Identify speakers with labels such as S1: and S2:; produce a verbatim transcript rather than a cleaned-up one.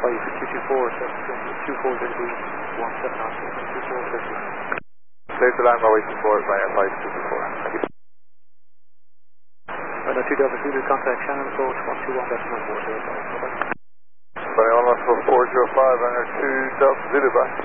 S1: five two two four, two four zero three, one seven nine, two four zero three.
S2: Clear to land runway two four, Ryanair five two two four. Thank you.
S1: Ryanair two Delta Zulu, contact Shannon approach one two one decimal four zero five.
S2: Ryanair one four zero five, Ryanair two Delta Zulu, bye.